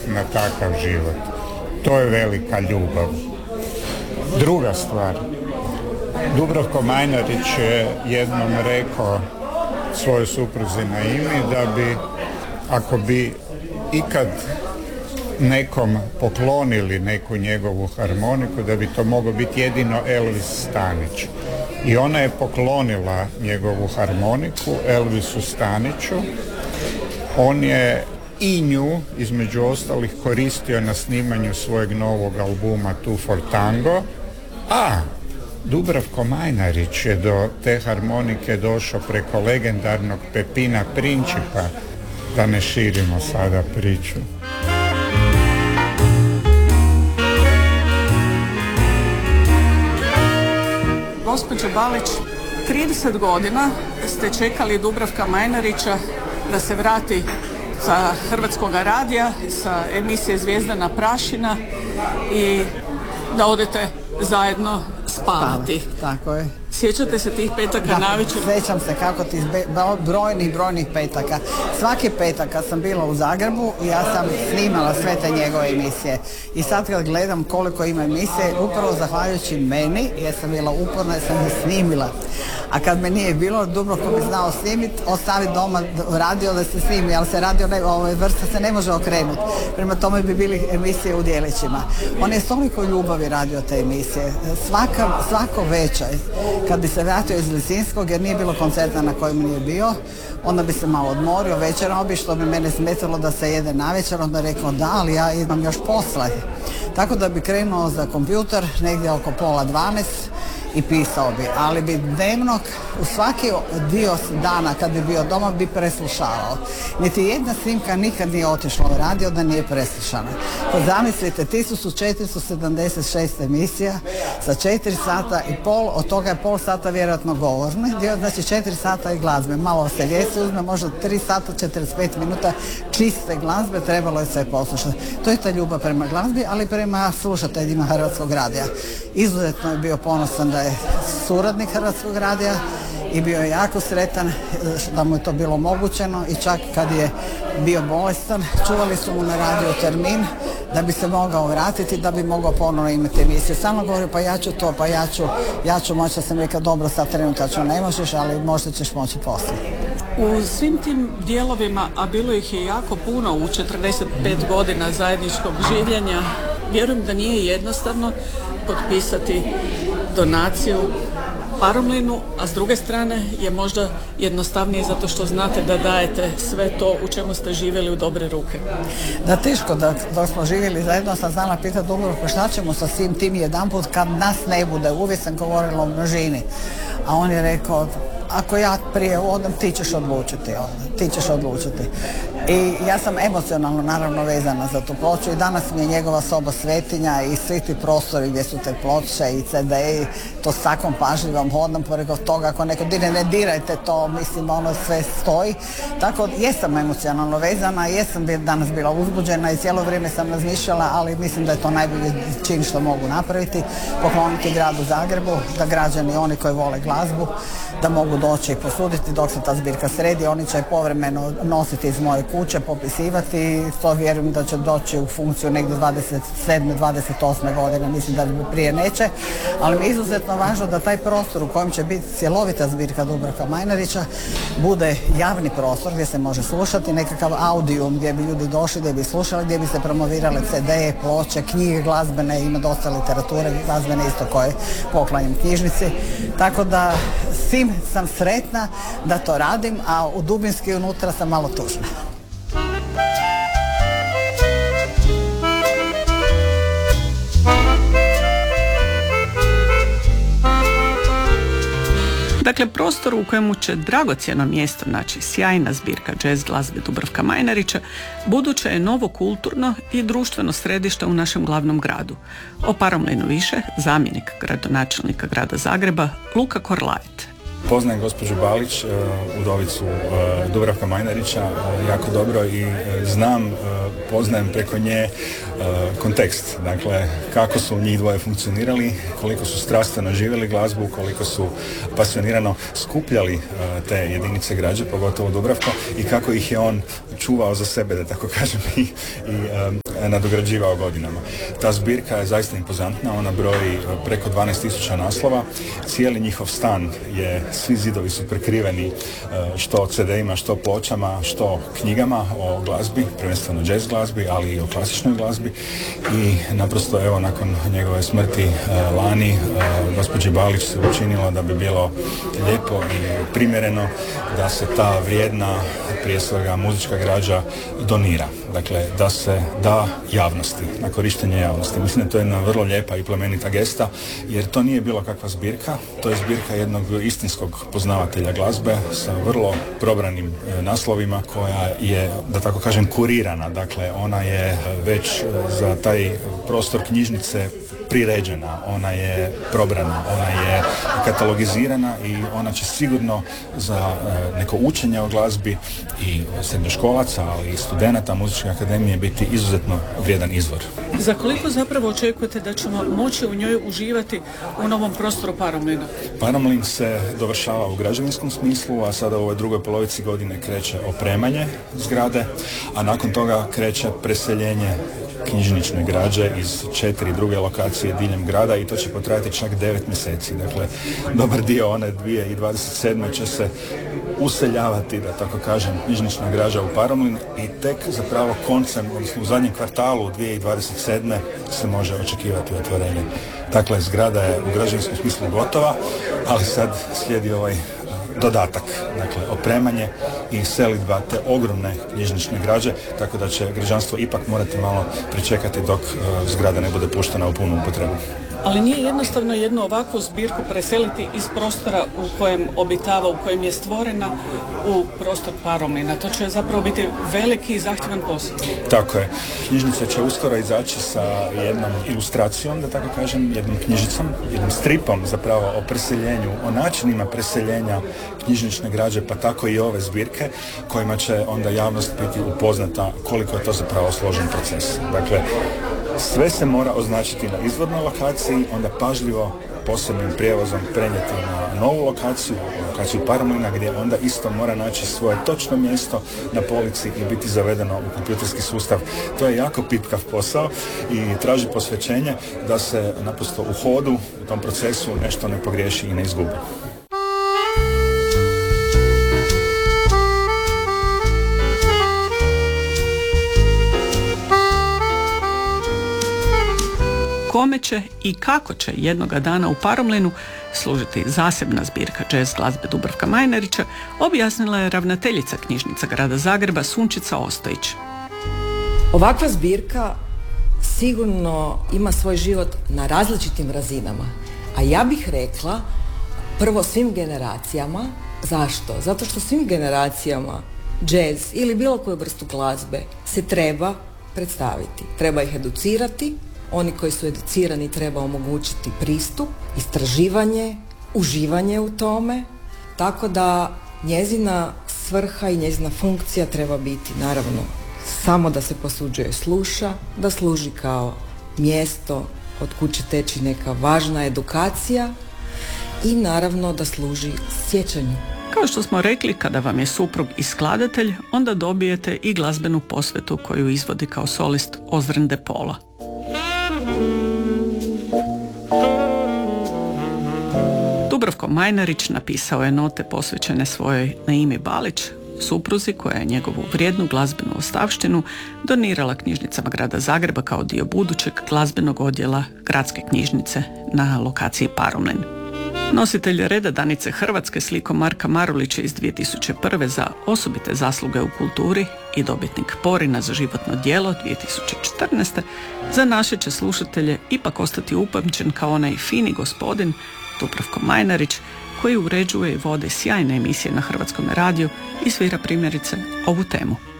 na takav život. To je velika ljubav. Druga stvar, Dubravko Majnarić je jednom rekao svojoj supruzi Naimi da bi, ako bi ikad nekom poklonili neku njegovu harmoniku, da bi to mogao biti jedino Elvis Stanić. I ona je poklonila njegovu harmoniku Elvisu Staniću. On je i nju, između ostalih, koristio na snimanju svojeg novog albuma Two for Tango, a Dubravko Majnarić je do te harmonike došao preko legendarnog Pepina Principa, da ne širimo sada priču. Gospođo Balić, 30 godina ste čekali Dubravka Majnarića da se vrati sa Hrvatskoga radija, sa emisije Zvijezdana prašina i da odete zajedno spavati. Tako je. Sjećate se tih petaka navečer? Sjećam se kako tih brojnih petaka. Svaki petak kad sam bila u Zagrebu, ja sam snimala sve te njegove emisije. I sad kad gledam koliko ima emisije, upravo zahvaljujući meni, jer sam bila uporna, jer sam je snimila. A kad me nije bilo, Dubravko bi znao snimiti, ostaviti doma radio da se snimi, ali se radio, vrsta se ne može okrenuti. Prema tome bi bili emisije u djelićima. On je s toliko ljubavi radio te emisije. Svako večer, kad bi se vratio iz Lisinskog, jer nije bilo koncerta na kojem nije bio, onda bi se malo odmorio, večerao bi, što bi mene smetalo da se jede navečer, onda rekao da, ali ja imam još posla. Tako da bi krenuo za kompjuter negdje oko 11:30 i pisao bi, ali bi dnevno u svaki dio dana kad bi bio doma bi preslušavao. Niti jedna snimka nikad nije otišla u radio da nije preslušana. Kad zamislite, 1476 emisija sa 4 sata i pol, od toga je pol sata vjerojatno govorni dio, znači 4 sata i glazbe. Malo se ljesi uzme, možda 3 sata 45 minuta čiste glazbe, trebalo je sve poslušati. To je ta ljubav prema glazbi, ali prema slušateljima Hrvatskog radija. Izuzetno je bio ponosan da je suradnik Hrvatskog radija i bio je jako sretan da mu je to bilo omogućeno i čak kad je bio bolestan, čuvali su mu na radiju termin da bi se mogao vratiti, da bi mogao ponovno imati emisiju. Samo govorio, pa ja ću to, pa ja ću moći, da sam rekao, dobro, sad trenutačno ne možeš, ali možda ćeš moći poslije. U svim tim dijelovima, a bilo ih je jako puno u 45 godina zajedničkog življenja, vjerujem da nije jednostavno potpisati donaciju Paromlinu, a s druge strane je možda jednostavnije zato što znate da dajete sve to u čemu ste živjeli u dobre ruke. Da, teško, dok smo živjeli zajedno sam znala pitati Dubravko šta ćemo sa svim tim jedanput kad nas ne bude. Uvijek sam govorila o množini, a on je rekao, ako ja prije odem, ti ćeš odlučiti. I ja sam emocionalno naravno vezana za tu ploču i danas mi je njegova soba svetinja i svi ti prostori gdje su te ploče i CD-i, to s takvom pažljivom hodam pored toga, ako neko ne dirajte to, mislim ono sve stoji. Tako jesam emocionalno vezana, jesam danas bila uzbuđena i cijelo vrijeme sam razmišljala, ali mislim da je to najbolji čin što mogu napraviti, pokloniti gradu Zagrebu, da građani, oni koji vole glazbu, da mogu doći i posuditi dok se ta zbirka sredi. Oni će povremeno nositi iz moje kuće, popisivati i to vjerujem da će doći u funkciju negdje 27. 28. godine, mislim da prije neće, ali mi je izuzetno važno da taj prostor u kojem će biti cjelovita zbirka Dubravka Majnarića bude javni prostor gdje se može slušati, nekakav audijum gdje bi ljudi došli, gdje bi slušali, gdje bi se promovirale CD, ploče, knjige glazbene, ima dosta literature glazbene isto koje poklanjam knjižnici, tako da svim sam sretna da to radim, a u dubinski unutra sam malo tužna. Dakle, prostor u kojemu će dragocjeno mjesto naći sjajna zbirka jazz glazbe Dubravka Majnarića, buduće je novo kulturno i društveno središte u našem glavnom gradu. O Paromlinu više zamjenik gradonačelnika grada Zagreba Luka Korlajt. Poznajem gospođu Balić, udovicu Dubravka Majnarića, jako dobro i poznajem preko nje kontekst, dakle kako su njih dvoje funkcionirali, koliko su strastveno živjeli glazbu, koliko su pasionirano skupljali te jedinice građe, pogotovo Dubravko, i kako ih je on čuvao za sebe, da tako kažem, i nadograđivao godinama. Ta zbirka je zaista impozantna, ona broji preko 12.000 naslova, cijeli njihov stan svi zidovi su prekriveni što CD-ima, što pločama, što knjigama o glazbi, prvenstveno jazz glazbi, ali i o klasičnoj glazbi i naprosto evo nakon njegove smrti lani gospođi Balić se učinilo da bi bilo lijepo i primjereno da se ta vrijedna, prije svega muzička građa donira. Dakle, da se da javnosti, na korištenje javnosti. Mislim da to je jedna vrlo lijepa i plemenita gesta, jer to nije bilo kakva zbirka, to je zbirka jednog istinskog poznavatelja glazbe sa vrlo probranim naslovima koja je, da tako kažem, kurirana. Dakle, ona je već za taj prostor knjižnice priređena, ona je probrana, ona je katalogizirana i ona će sigurno za neko učenje o glazbi i srednjoškolaca, ali i studenata Muzičke akademije biti izuzetno vrijedan izvor. Za koliko zapravo očekujete da ćemo moći u njoj uživati u novom prostoru Paromlina? Paromlin se dovršava u građevinskom smislu, a sada u ovoj drugoj polovici godine kreće opremanje zgrade, a nakon toga kreće preseljenje knjižnične građe iz 4 druge lokacije diljem grada i to će potrajati čak 9 mjeseci. Dakle, dobar dio one 2027. će se useljavati, da tako kažem, knjižnična građa u Paromlin i tek zapravo koncem, odnosno u zadnjem kvartalu 2027. se može očekivati otvorenje. Dakle, zgrada je u građevinskom smislu gotova, ali sad slijedi ovaj dodatak, dakle opremanje i selidba te ogromne knjižnične građe, tako da će građanstvo ipak morati malo pričekati dok zgrada ne bude puštena u punu upotrebu. Ali nije jednostavno jednu ovakvu zbirku preseliti iz prostora u kojem obitava, u kojem je stvorena, u prostor Paromlina. To će zapravo biti veliki i zahtjevan posao. Tako je. Knjižnica će uskoro izaći sa jednom ilustracijom, da tako kažem, jednom knjižicom, jednom stripom zapravo o preseljenju, o načinima preseljenja knjižnične građe, pa tako i ove zbirke, kojima će onda javnost biti upoznata koliko je to zapravo složen proces. Dakle, sve se mora označiti na izvornoj lokaciji, onda pažljivo posebnim prijevozom prenijeti na novu lokaciju Paromlina, gdje onda isto mora naći svoje točno mjesto na polici i biti zavedeno u kompjuterski sustav. To je jako pitkav posao i traži posvećenje da se naprosto u hodu, u tom procesu nešto ne pogriješi i ne izgubi. Kome će i kako će jednoga dana u Paromlinu služiti zasebna zbirka jazz glazbe Dubravka Majnarića, objasnila je ravnateljica knjižnica grada Zagreba Sunčica Ostojić. Ovakva zbirka sigurno ima svoj život na različitim razinama, a ja bih rekla prvo svim generacijama. Zašto? Zato što svim generacijama jazz ili bilo koju vrstu glazbe se treba predstaviti. Treba ih educirati. Oni koji su educirani treba omogućiti pristup, istraživanje, uživanje u tome, tako da njezina svrha i njezina funkcija treba biti naravno samo da se posuđuje i sluša, da služi kao mjesto od kud će teći neka važna edukacija i naravno da služi sjećanju. Kao što smo rekli, kada vam je suprug i skladatelj, onda dobijete i glazbenu posvetu koju izvodi kao solist Ozren de Paula. Dubravko Majnarić napisao je note posvećene svojoj Naimi Balić, supruzi koja je njegovu vrijednu glazbenu ostavštinu donirala knjižnicama grada Zagreba kao dio budućeg glazbenog odjela gradske knjižnice na lokaciji Paromlin. Nositelj reda Danice Hrvatske s likom Marka Marulića iz 2001. za osobite zasluge u kulturi i dobitnik Porina za životno djelo 2014. za naše će slušatelje ipak ostati upamćen kao onaj fini gospodin Dubravko Majnarić koji uređuje i vodi sjajne emisije na Hrvatskom radiju i svira primjerice ovu temu.